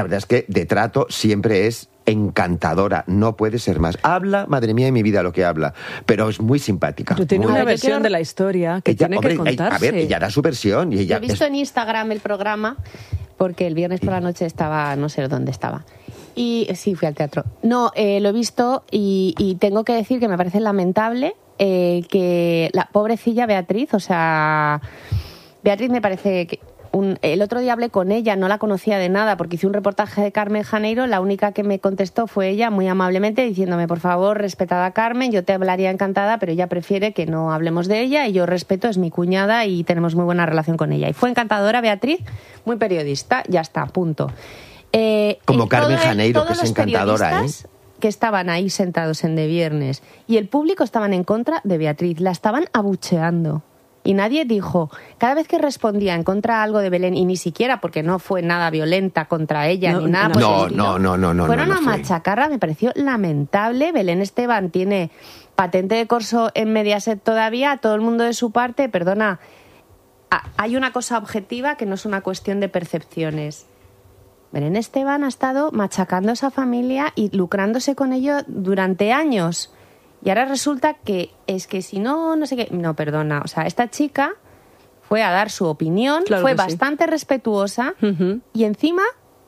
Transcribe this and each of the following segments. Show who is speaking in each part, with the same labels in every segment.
Speaker 1: La verdad es que de trato siempre es encantadora, no puede ser más. Habla, madre mía de mi vida lo que habla, pero es muy simpática.
Speaker 2: Pero tiene
Speaker 1: muy...
Speaker 2: una versión de la historia que tiene que contarse.
Speaker 1: A ver, ella da su versión. Y ella
Speaker 3: Yo he visto en Instagram el programa, porque el viernes por la noche estaba, no sé dónde estaba. Y sí, fui al teatro. No, lo he visto y tengo que decir que me parece lamentable que la pobrecilla Beatriz, o sea, Beatriz me parece que... el otro día hablé con ella, no la conocía de nada porque hice un reportaje de Carmen Janeiro, la única que me contestó fue ella muy amablemente diciéndome, por favor, respetad a Carmen, yo te hablaría encantada, pero ella prefiere que no hablemos de ella y yo respeto, es mi cuñada y tenemos muy buena relación con ella. Y fue encantadora Beatriz, muy periodista, ya está, punto.
Speaker 1: Como Carmen Janeiro, que es encantadora,
Speaker 3: que estaban ahí sentados en De Viernes y el público estaban en contra de Beatriz, la estaban abucheando. Y nadie dijo, cada vez que respondía en contra de algo de Belén, y ni siquiera porque no fue nada violenta contra ella ni nada por el estilo, fueron a machacarla, me pareció lamentable. Belén Esteban tiene patente de corso en Mediaset todavía, todo el mundo de su parte, perdona, hay una cosa objetiva que no es una cuestión de percepciones. Belén Esteban ha estado machacando a esa familia y lucrándose con ello durante años. Y ahora resulta que es que si no, no sé qué... No, perdona. O sea, esta chica fue a dar su opinión,
Speaker 2: claro
Speaker 3: fue
Speaker 2: que
Speaker 3: bastante respetuosa y encima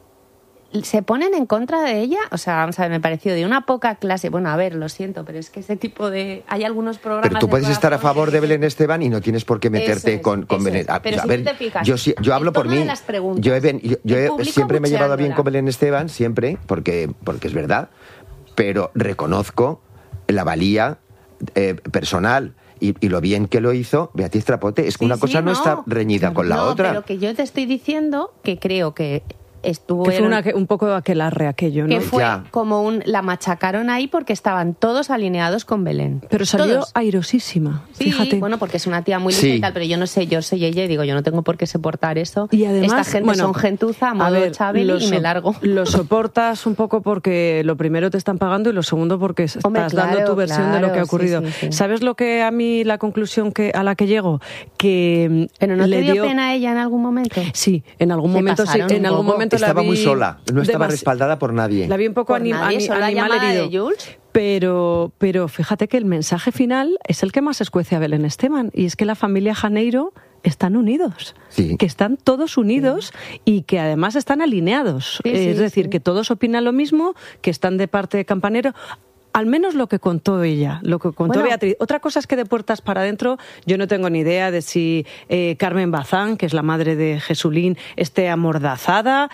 Speaker 3: se ponen en contra de ella. O sea, vamos a ver, me pareció de una poca clase. Bueno, a ver, lo siento, pero es que ese tipo de... Hay algunos programas...
Speaker 1: Pero tú puedes estar a favor de Belén Esteban y no tienes por qué meterte con Belén.
Speaker 3: Pero si tú te fijas,
Speaker 1: yo hablo por mí. Yo siempre me he llevado bien con Belén Esteban, siempre, porque es verdad, pero reconozco la valía personal y lo bien que lo hizo Beatriz Trapote. Es que una cosa no está reñida con la otra.
Speaker 3: Pero que yo te estoy diciendo que creo que estuvo...
Speaker 2: Que fue un poco aquelarre aquello, ¿no?
Speaker 3: Que fue como la machacaron ahí porque estaban todos alineados con Belén.
Speaker 2: Pero salió
Speaker 3: todos.
Speaker 2: Airosísima,
Speaker 3: sí,
Speaker 2: fíjate.
Speaker 3: Bueno, porque es una tía muy lista y tal, pero yo no sé, yo soy ella y digo, yo no tengo por qué soportar eso.
Speaker 2: Y además,
Speaker 3: esta gente son gentuza, a modo Chabeli, y me largo.
Speaker 2: Lo soportas un poco porque lo primero te están pagando y lo segundo porque estás dando tu versión de lo que ha ocurrido. Sí. ¿Sabes lo que a mí, la conclusión a la que llego? Que
Speaker 3: ¿Pero no te dio pena a ella en algún momento?
Speaker 2: Sí, en algún momento sí. En algún momento
Speaker 1: estaba muy sola, no estaba respaldada por nadie.
Speaker 2: La vi un poco animal herido. Pero fíjate que el mensaje final es el que más escuece a Belén Esteban, y es que la familia Janeiro están unidos, que están todos unidos y que además están alineados. Es decir, que todos opinan lo mismo, que están de parte de Campanero. Al menos lo que contó ella, lo que contó Beatriz. Otra cosa es que de puertas para adentro yo no tengo ni idea de si Carmen Bazán, que es la madre de Jesulín, esté amordazada,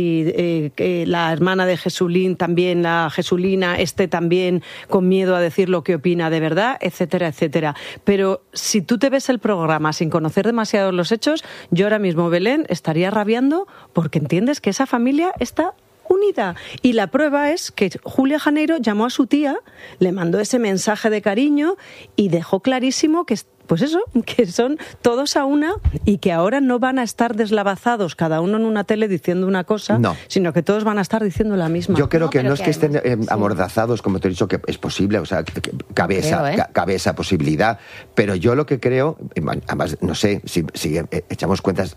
Speaker 2: si la hermana de Jesulín, también la Jesulina, esté también con miedo a decir lo que opina de verdad, etcétera, etcétera. Pero si tú te ves el programa sin conocer demasiado los hechos, yo ahora mismo, Belén, estaría rabiando porque entiendes que esa familia está unida. Y la prueba es que Julia Janeiro llamó a su tía, le mandó ese mensaje de cariño y dejó clarísimo que, pues eso, que son todos a una y que ahora no van a estar deslavazados cada uno en una tele diciendo una cosa, sino que todos van a estar diciendo la misma.
Speaker 1: Yo creo que no es que estén amordazados, como te he dicho, que es posible, o sea, que cabe esa posibilidad, pero yo lo que creo, además, no sé, si echamos cuentas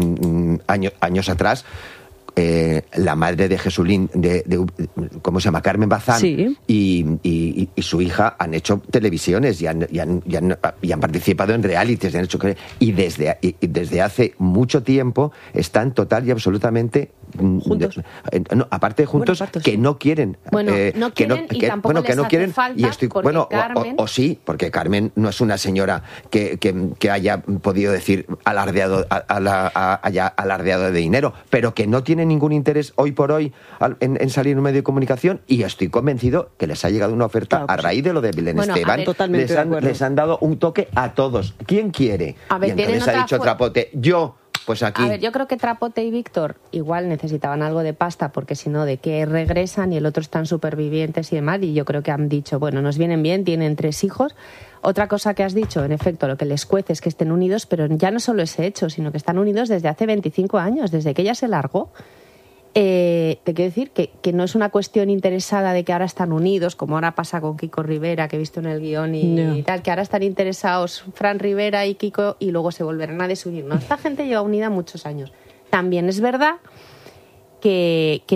Speaker 1: años atrás, la madre de Jesulín, ¿cómo se llama? Carmen Bazán, y su hija han hecho televisiones y han participado en realities, y desde hace mucho tiempo están total y absolutamente
Speaker 2: juntos.
Speaker 1: Aparte de juntos, que no quieren.
Speaker 3: No quieren y tampoco les hace falta, Carmen...
Speaker 1: sí, porque Carmen no es una señora que haya podido decir haya alardeado de dinero, pero que no tiene ningún interés hoy por hoy en salir en un medio de comunicación, y estoy convencido que les ha llegado una oferta a raíz de lo de Belén Esteban. Les han dado un toque a todos. ¿Quién quiere? Y entonces ha dicho Trapote, pues aquí.
Speaker 3: A ver, yo creo que Trapote y Víctor igual necesitaban algo de pasta, porque si no, ¿de qué regresan? Y el otro están supervivientes y demás, y yo creo que han dicho, bueno, nos vienen bien, tienen 3 hijos. Otra cosa que has dicho, en efecto, lo que les cuece es que estén unidos, pero ya no solo ese hecho, sino que están unidos desde hace 25 años, desde que ella se largó. Te quiero decir que no es una cuestión interesada de que ahora están unidos, como ahora pasa con Kiko Rivera, que he visto en el guión y tal, que ahora están interesados Fran Rivera y Kiko y luego se volverán a desunir. No, esta gente lleva unida muchos años. También es verdad que